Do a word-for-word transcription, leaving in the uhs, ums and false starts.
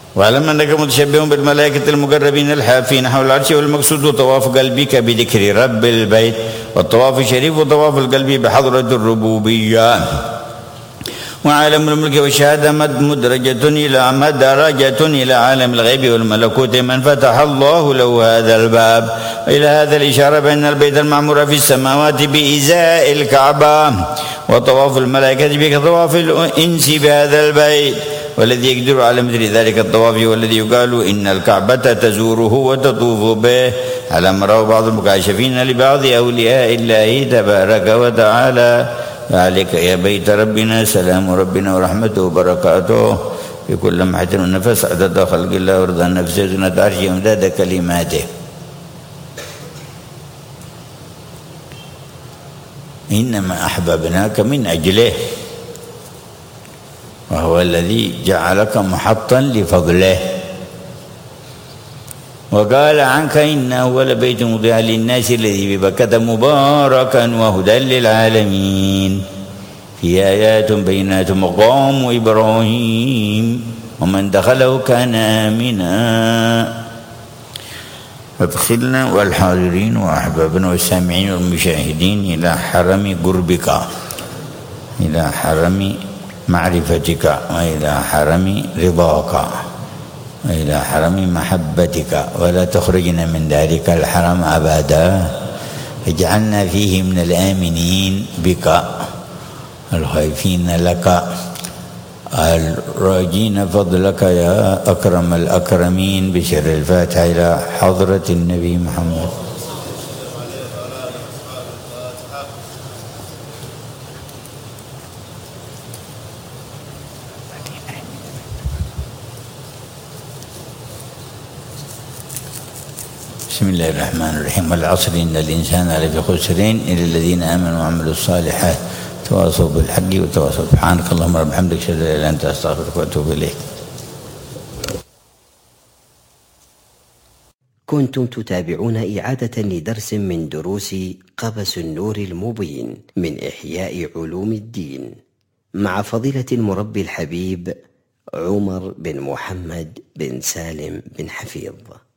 واعلم أنك متشبه بالملائكة المقربين الحافين حول العرش، والمقصود طواف قلبك بذكر رب البيت، والطواف الشريف وطواف القلب بحضرة الربوبية. وعالم الملك والشهادة مدرجة إلى مدرجة إلى عالم الغيب والملكوت من فتح الله له هذا الباب. إلى هذا الإشارة بأن البيت المعمور في السماوات بإزاء الكعبة، وطواف الملائكة بطواف الإنس بهذا البيت، والذي يقدر على مثل ذلك الطواف والذي يقال إن الكعبة تزوره وتطوف به، على ما روى بعض المكاشفين لبعض أولياء الله تبارك وتعالى. عليك يا بيت ربنا سلام ربنا ورحمته وبركاته في كل لمحة ونفس، عدد خلق الله ورضا نفسه وزنة عرشه وامداد كلماته. إنما أحببناك من أجله، وهو الذي جعلك محطا لفضله. وقال عنك إن أول بيت وضع للناس الذي ببكة مباركا وهدى للعالمين، فيه آيات بينات مقام إبراهيم ومن دخله كان آمنا. أدخلنا والحاضرين وأحبابنا والسامعين والمشاهدين إلى حرم قربك، إلى حرم معرفتك، وإلى حرم رضاك، وإلى حرم محبتك، ولا تخرجنا من ذلك الحرم أبدا. اجعلنا فيه من الآمنين بك الخائفين لك الراجين فضلك يا أكرم الأكرمين. بسر الفاتحة إلى حضرة النبي محمد. بسم الله الرحمن الرحيم. والعصر إن الإنسان لفي خسرين إلا الذين آمنوا وعملوا الصالحات تواصوا بالحق وتواصوا. سبحانك اللهم رب حمدك أشهد أن لا إله إلا أنت أستغفرك وأتوب إليك. كنتم تتابعون إعادة لدرس من دروس قبس النور المبين من إحياء علوم الدين مع فضيلة المربي الحبيب عمر بن محمد بن سالم بن حفيظ.